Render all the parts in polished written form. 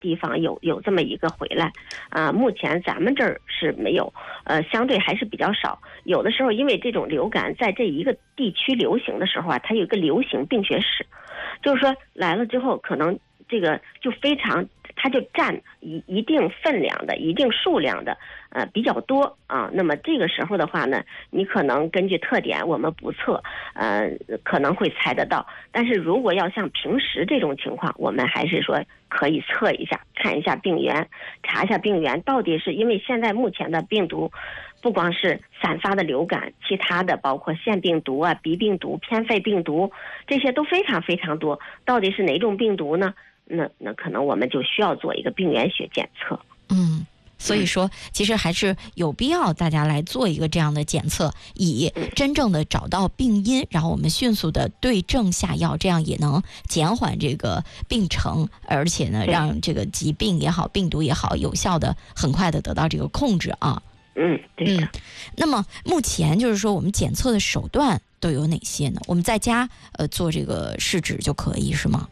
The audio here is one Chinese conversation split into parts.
地方有这么一个回来，目前咱们这儿是没有，相对还是比较少。有的时候因为这种流感在这一个地区流行的时候啊，它有一个流行病学史，就是说来了之后可能这个就非常，它就占一定分量的、一定数量的，比较多啊。那么这个时候的话呢，你可能根据特点我们不测，可能会猜得到。但是如果要像平时这种情况，我们还是说可以测一下，看一下病源，查一下病源到底是因为现在目前的病毒，不光是散发的流感，其他的包括腺病毒啊、鼻病毒、偏肺病毒，这些都非常非常多。到底是哪种病毒呢？那可能我们就需要做一个病原学检测。 所以说其实还是有必要大家来做一个这样的检测，以真正的找到病因，然后我们迅速的对症下药，这样也能减缓这个病程，而且呢让这个疾病也好、病毒也好有效的很快的得到这个控制啊。 对的。 那么目前就是说我们检测的手段都有哪些呢？我们在家做这个试纸就可以是吗？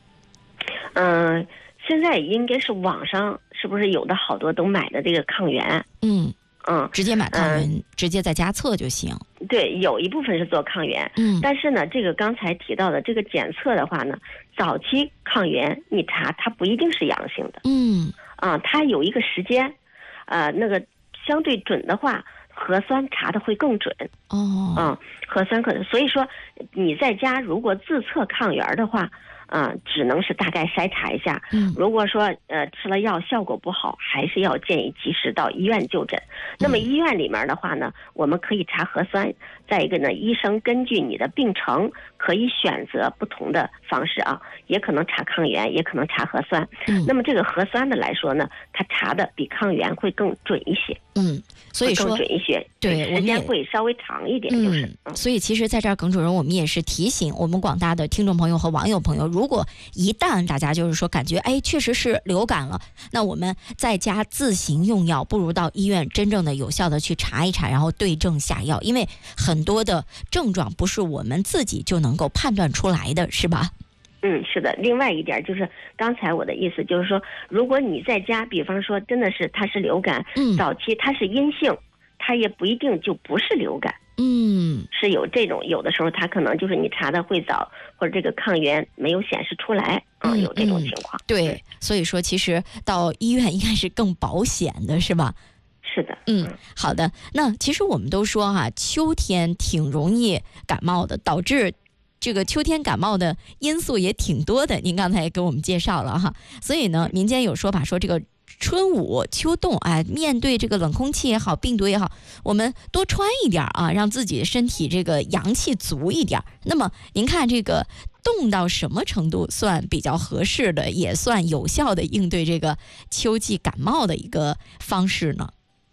现在应该是网上是不是有的好多都买的这个抗原？ 直接买抗原，直接在家测就行。 对，有一部分是做抗原，但是呢，这个刚才提到的这个检测的话呢，早期抗原你查它不一定是阳性的，它有一个时间，那个相对准的话，核酸查的会更准。核酸可能，所以说你在家如果自测抗原的话。只能是大概筛查一下。如果说吃了药效果不好，还是要建议及时到医院就诊。那么医院里面的话呢，我们可以查核酸，再一个呢，医生根据你的病程可以选择不同的方式啊，也可能查抗原，也可能查核酸。那么这个核酸的来说呢，它查的比抗原会更准一些。 所以说更准一些， 对， 时间会稍微长一点，就是。 所以其实在这儿，耿主任我们也是提醒我们广大的听众朋友和网友朋友，如果一旦大家就是说感觉确实是流感了，那我们在家自行用药，不如到医院真正的有效的去查一查，然后对症下药，因为很多的症状不是我们自己就能够判断出来的，是吧？ 是的。另外一点就是刚才我的意思就是说，如果你在家，比方说真的是它是流感，早期它是阴性，它也不一定就不是流感。是有这种，有的时候它可能就是你查的会早，或者这个抗原没有显示出来，有这种情况。 对，所以说其实到医院应该是更保险的，是吧？ 是的。 好的。那其实我们都说秋天挺容易感冒的，导致这个秋天感冒的因素也挺多的，您刚才也给我们介绍了哈。所以呢，民间有说法说这个春捂秋冻，面对这个冷空气也好，病毒也好，我们多穿一点啊，让自己身体这个阳气足一点。那么您看这个冻到什么程度算比较合适的，也算有效的应对这个秋季感冒的一个方式呢？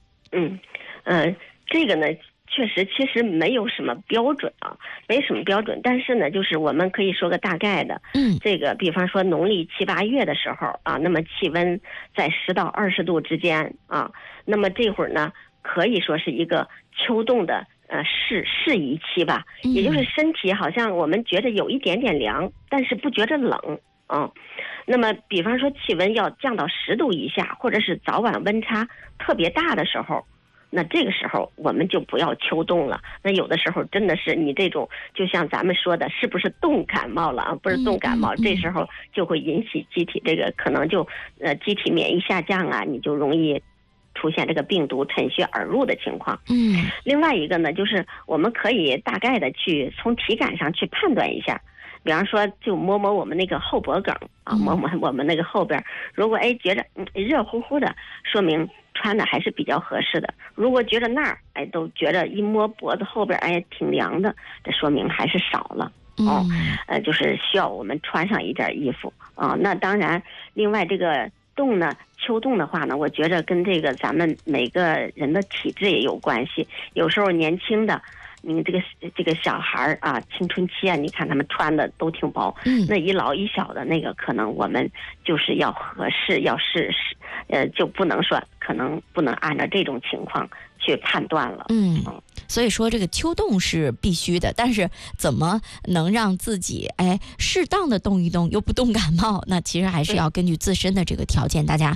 这个呢确实其实没有什么标准没什么标准，但是呢就是我们可以说个大概的。这个比方说农历7、8月的时候那么气温在10到20度之间那么这会儿呢可以说是一个秋冻的适宜期吧。也就是身体好像我们觉得有一点点凉，但是不觉得冷那么比方说气温要降到10度以下，或者是早晚温差特别大的时候，那这个时候我们就不要秋冻了。那有的时候真的是你这种就像咱们说的是不是冻感冒了不是冻感冒，这时候就会引起机体这个可能就机体免疫下降你就容易出现这个病毒趁虚而入的情况。另外一个呢，就是我们可以大概的去从体感上去判断一下，比方说就摸摸我们那个后脖梗摸摸我们那个后边，如果觉着热乎乎的，说明穿的还是比较合适的。如果觉得那儿都觉着一摸脖子后边挺凉的，这说明还是少了就是需要我们穿上一点衣服那当然另外这个冻呢，秋冻的话呢，我觉着跟这个咱们每个人的体质也有关系。有时候年轻的这个小孩啊，青春期啊，你看他们穿的都挺薄，那一老一小的那个，可能我们就是要合适，要试试，就不能说，可能不能按照这种情况去判断了。 所以说这个秋冻是必须的，但是怎么能让自己适当的动一动又不冻感冒？那其实还是要根据自身的这个条件，大家